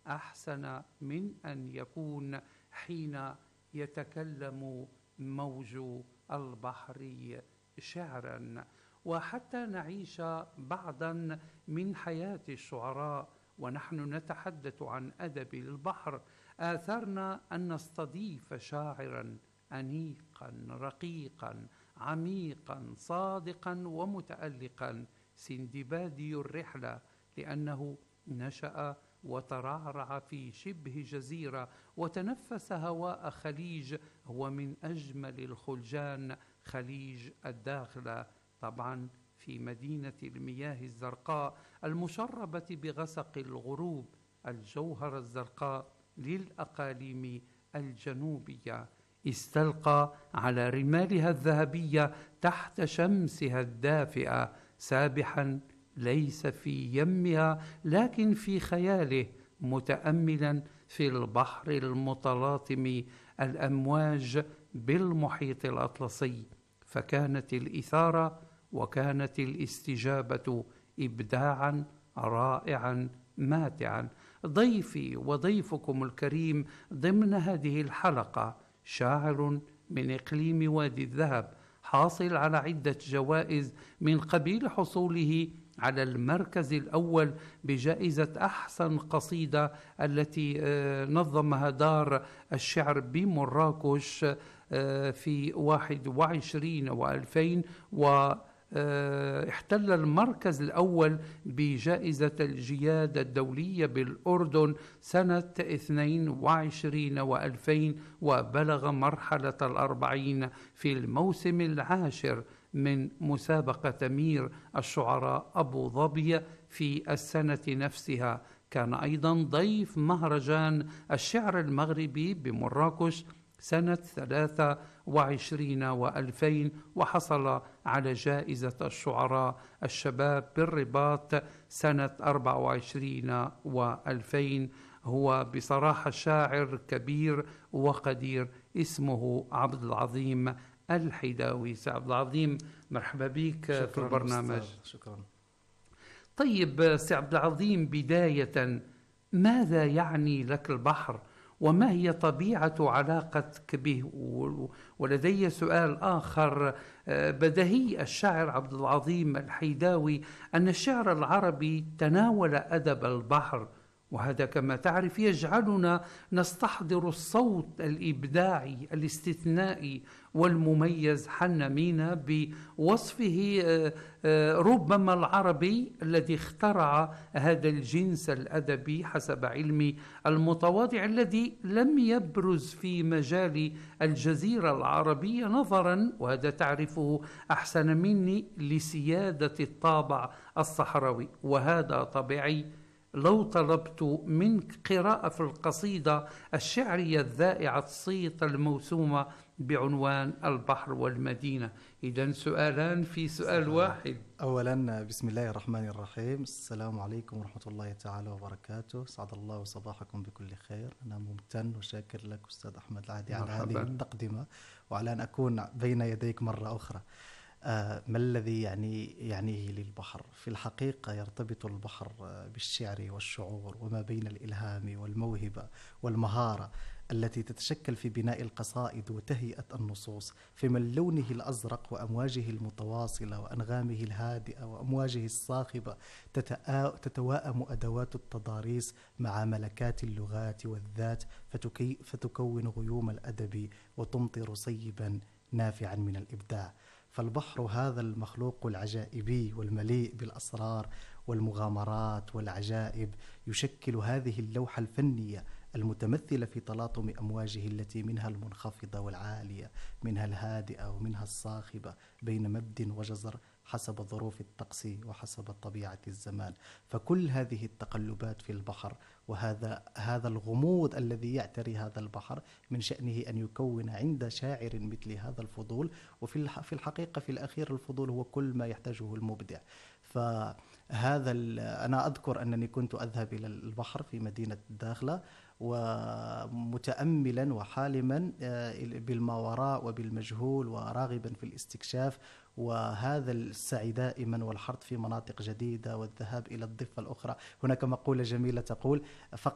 أحسن من أن يكون حين يتكلم موج البحر شعرا. وحتى نعيش بعضا من حياة الشعراء ونحن نتحدث عن أدب البحر، آثرنا أن نستضيف شاعرا أنيقا رقيقا عميقا صادقا ومتألقا، سندبادي الرحلة، لأنه نشأ وترعرع في شبه جزيرة وتنفس هواء خليج هو من أجمل الخلجان، خليج الداخلة، طبعا في مدينة المياه الزرقاء المشربة بغسق الغروب، الجوهرة الزرقاء للأقاليم الجنوبية، استلقى على رمالها الذهبية تحت شمسها الدافئة، سابحا ليس في يمها لكن في خياله، متأملا في البحر المتلاطم الأمواج بالمحيط الأطلسي. فكانت الإثارة وكانت الاستجابة إبداعا رائعا ماتعا. ضيفي وضيفكم الكريم ضمن هذه الحلقة شاعر من إقليم وادي الذهب، حاصل على عدة جوائز من قبيل حصوله على المركز الأول بجائزة أحسن قصيدة التي نظمها دار الشعر بمراكش في 21 و2000، واحتل المركز الأول بجائزة الجياد الدولية بالأردن سنة 22 و2000، وبلغ مرحلة 40 في الموسم العاشر من مسابقة أمير الشعراء أبو ظبي في السنة نفسها. كان أيضا ضيف مهرجان الشعر المغربي بمراكش سنة 23 و2000، وحصل على جائزة الشعراء الشباب بالرباط سنة 24 و2000. هو بصراحة شاعر كبير وقدير، اسمه عبد العظيم الحيداوي. سي عبد العظيم، مرحبا بك في البرنامج. شكرا. طيب سي عبد العظيم، بداية ماذا يعني لك البحر وما هي طبيعة علاقتك به؟ ولدي سؤال آخر بديهي. الشاعر عبد العظيم الحيداوي أن الشعر العربي تناول أدب البحر، وهذا كما تعرف يجعلنا نستحضر الصوت الإبداعي الاستثنائي والمميز حن مينا بوصفه ربما العربي الذي اخترع هذا الجنس الأدبي حسب علمي المتواضع، الذي لم يبرز في مجال الجزيرة العربية نظرا، وهذا تعرفه أحسن مني، لسيادة الطابع الصحراوي. وهذا طبيعي لو طلبت منك قراءة في القصيدة الشعرية الذائعة الصيت الموسومة بعنوان البحر والمدينة. إذن سؤالان في سؤال واحد. أولا بسم الله الرحمن الرحيم، السلام عليكم ورحمة الله تعالى وبركاته، سعد الله صباحكم بكل خير. أنا ممتن وشاكر لك أستاذ أحمد العادي على هذه التقدمة وعلى أن أكون بين يديك مرة أخرى. ما الذي يعنيه للبحر؟ في الحقيقة يرتبط البحر بالشعر والشعور وما بين الإلهام والموهبة والمهارة التي تتشكل في بناء القصائد وتهيئة النصوص، فمن لونه الأزرق وأمواجه المتواصلة وأنغامه الهادئة وأمواجه الصاخبة تتواءم أدوات التضاريس مع ملكات اللغات والذات فتكون غيوم الأدب وتمطر صيبا نافعا من الإبداع. فالبحر هذا المخلوق العجائبي والمليء بالأسرار والمغامرات والعجائب يشكل هذه اللوحة الفنية المتمثلة في تلاطم أمواجه التي منها المنخفضة والعالية، منها الهادئة ومنها الصاخبة، بين مد وجزر حسب ظروف الطقس وحسب طبيعة الزمان. فكل هذه التقلبات في البحر وهذا الغموض الذي يعتري هذا البحر من شأنه أن يكون عند شاعر مثل هذا الفضول. وفي الحقيقة في الأخير الفضول هو كل ما يحتاجه المبدع. فهذا أنا أذكر أنني كنت أذهب إلى البحر في مدينة الداخلة ومتأملا وحالما بالما وراء وبالمجهول وراغبا في الاستكشاف، وهذا السعي دائما والحرث في مناطق جديدة والذهاب إلى الضفة الأخرى. هناك مقولة جميلة تقول: فقد